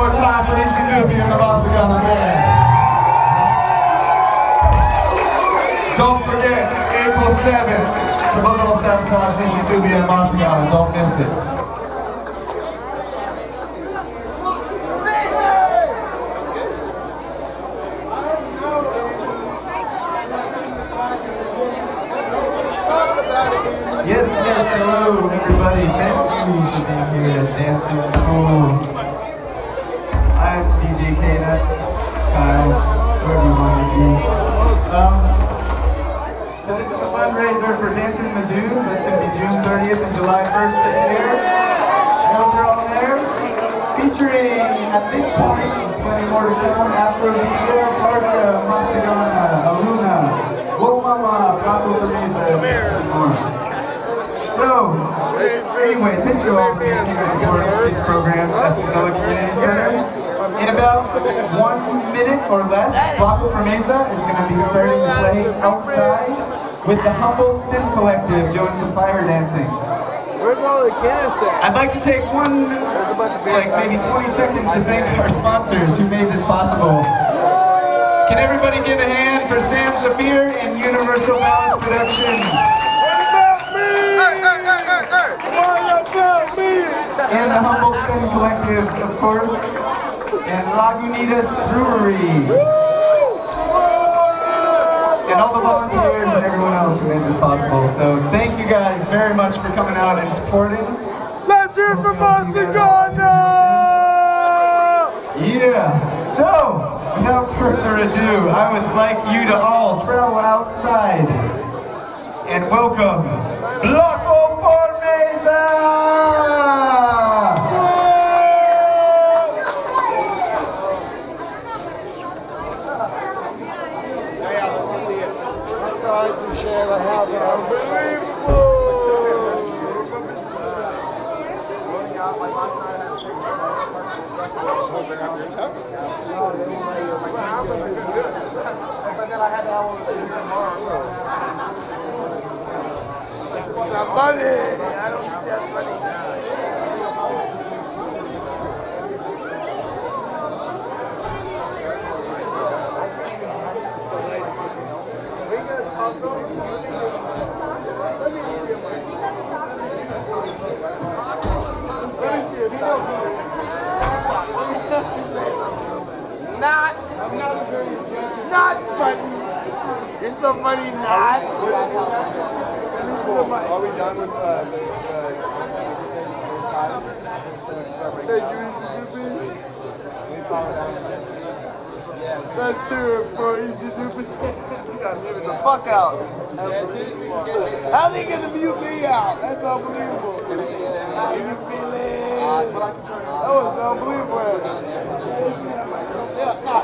more time for Ishi Dubi and the Masagana Band. Don't forget, April 7th, Subliminal Sabotage, Ishi Dubi and Masagana. Don't miss it. Yes, hello everybody. Thank you for being here at Dancing with the Fools. I'm DJ K-Nuts, Kyle, wherever you want to be. So this is a fundraiser for Dancing the Dudes. That's going to be June 30th and July 1st this year. I hope you're all there. Featuring, at this point, plenty more to come, Afrobeat, Tarka, Masagana, Aluna, Womala, Paco Fermeza, and more. So, anyway, thank you all for being here supporting kids programs at the Manila Community Center. In about 1 minute or less, Paco Fermeza is going to be starting to play outside with the Humboldt Spin Collective doing some fire dancing. Where's all the kids at? I'd like to take maybe 20 seconds to thank our sponsors who made this possible. Can everybody give a hand for Sam Zafir and Universal Balance Productions? And the Humboldt Spin Collective, of course, and Lagunitas Brewery. And all the volunteers and everyone else who made this possible. So thank you guys very much for coming out and supporting. Let's hear it from Masagana! Yeah. So, without further ado, I would like you to all travel outside and welcome Paco Fermeza! Sorry to share what happened. Unbelievable! That's funny! I don't think that's funny. Not funny. It's so funny, not. Are we done with Let's hear it for Ishi Dubi. You gotta live it the fuck out. How they gonna mute me out? That's unbelievable. How you feeling? That was unbelievable. Yeah.